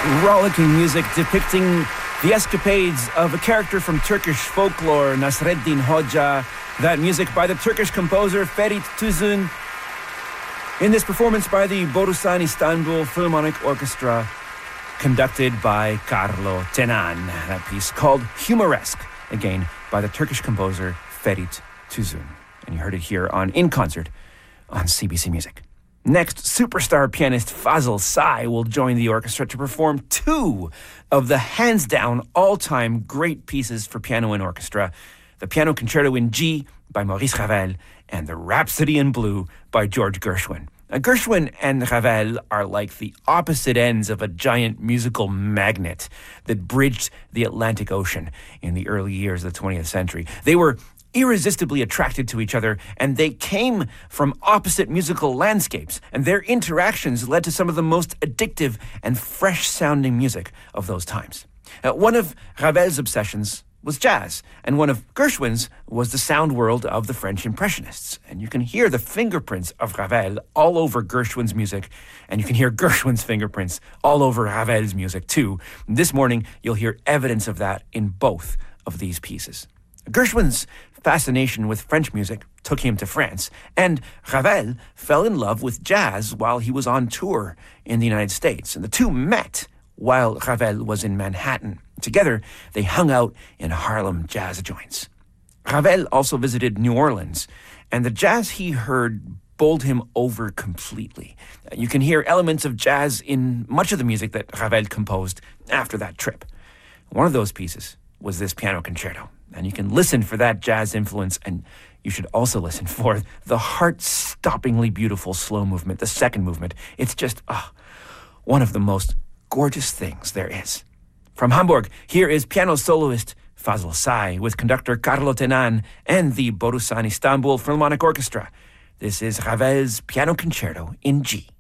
Rollicking music depicting the escapades of a character from Turkish folklore, Nasreddin Hoxha. That music by the Turkish composer Ferit Tuzun. In this performance by the Borusan Istanbul Philharmonic Orchestra, conducted by Carlo Tenan. That piece called Humoresque, again by the Turkish composer Ferit Tuzun. And you heard it here on In Concert on CBC Music. Next, superstar pianist Fazıl Say will join the orchestra to perform two of the hands-down all-time great pieces for piano and orchestra, the Piano Concerto in G by Maurice Ravel and the Rhapsody in Blue by George Gershwin. Now, Gershwin and Ravel are like the opposite ends of a giant musical magnet that bridged the Atlantic Ocean in the early years of the 20th century. They were irresistibly attracted to each other, and they came from opposite musical landscapes, and their interactions led to some of the most addictive and fresh-sounding music of those times. One of Ravel's obsessions was jazz, and one of Gershwin's was the sound world of the French Impressionists. And you can hear the fingerprints of Ravel all over Gershwin's music, and you can hear Gershwin's fingerprints all over Ravel's music too. This morning, you'll hear evidence of that in both of these pieces. Gershwin's fascination with French music took him to France, and Ravel fell in love with jazz while he was on tour in the United States. And the two met while Ravel was in Manhattan. Together, they hung out in Harlem jazz joints. Ravel also visited New Orleans, and the jazz he heard bowled him over completely. You can hear elements of jazz in much of the music that Ravel composed after that trip. One of those pieces was this piano concerto. And you can listen for that jazz influence, and you should also listen for the heart-stoppingly beautiful slow movement, the second movement. It's just one of the most gorgeous things there is. From Hamburg, here is piano soloist Fazıl Say with conductor Carlo Tenan and the Borusan Istanbul Philharmonic Orchestra. This is Ravel's Piano Concerto in G.